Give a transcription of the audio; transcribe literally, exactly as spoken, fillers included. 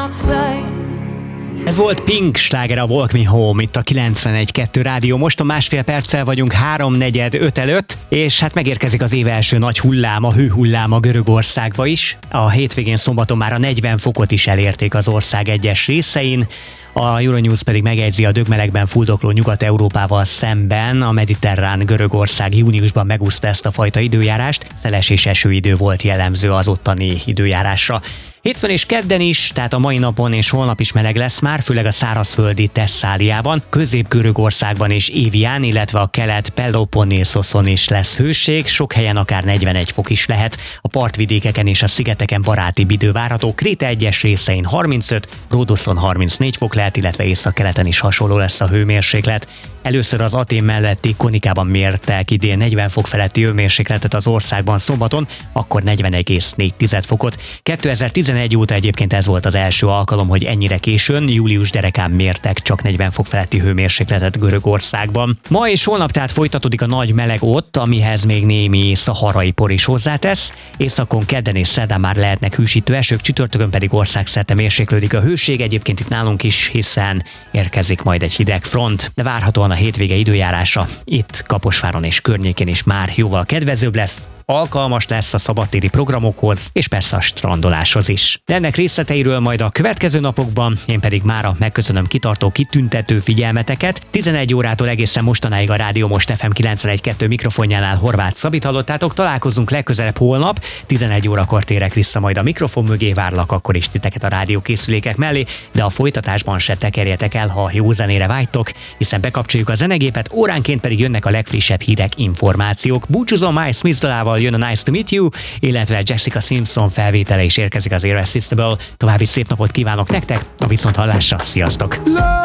Ez volt Pink sláger, a Walk Me Home itt a kilencvenegy kettő rádió. Most a másfél perccel vagyunk háromnegyed öt előtt, és hát megérkezik az év első nagy hulláma, hőhulláma Görögországba is. A hétvégén szombaton már a negyven fokot is elérték az ország egyes részein. A Euronews pedig megjegyzi, a dögmelegben fuldokló Nyugat-Európával szemben a mediterrán Görögország júniusban megúszta ezt a fajta időjárást. Szeles és esőidő volt jellemző az ottani időjárásra. Hétfőn és kedden is, tehát a mai napon és holnap is meleg lesz már, főleg a szárazföldi Thesszáliában, Közép-Görögországban és Évián, illetve a kelet-Peloponnészoszonon is lesz hőség, sok helyen akár negyvenegy fok is lehet. A partvidékeken és a szigeteken barátibb idő várható, Kréta egyes részein harmincöt, Ródoszon harmincnégy fok lehet, illetve északkeleten is hasonló lesz a hőmérséklet. Először az Atén melletti Konikában mértek idén negyven fok feletti hőmérsékletet az országban szombaton, akkor negyven egész négy fokot. kétezer-tizenegy óta egyébként ez volt az első alkalom, hogy ennyire későn, július derekán mértek csak negyven fok feletti hőmérsékletet Görögországban. Ma és holnap tehát folytatódik a nagy meleg ott, amihez még némi szaharai por is hozzátesz. Északon kedden és szerdán már lehetnek hűsítő esők, csütörtökön pedig országszerte mérséklődik a hőség, egyébként itt nálunk is, hiszen érkezik majd egy hideg front, de várhatóan a hétvége időjárása itt Kaposváron és környékén is már jóval kedvezőbb lesz, alkalmas lesz a szabadtéri programokhoz, és persze a strandoláshoz is. De ennek részleteiről majd a következő napokban, én pedig mára megköszönöm kitartó, kitüntető figyelmeteket. tizenegy órától egészen mostanáig a Rádió Most ef em kilencvenegy kettő mikrofonjánál Horváth Szabit hallottátok, találkozunk legközelebb holnap, tizenegy órakor térek vissza majd a mikrofon mögé, várlak akkor is titeket a rádiókészülékek mellé, de a folytatásban se tekerjetek el, ha jó zenére vágytok, hiszen bekapcsoljuk a zenegépet, óránként pedig jönnek a legfrissebb hírek, információk. Búcsúzom, Miles Smith dalával jön a Nice to Meet You, illetve Jessica Simpson felvétele is érkezik az Irresistible. További szép napot kívánok nektek, a viszonthallásra, sziasztok!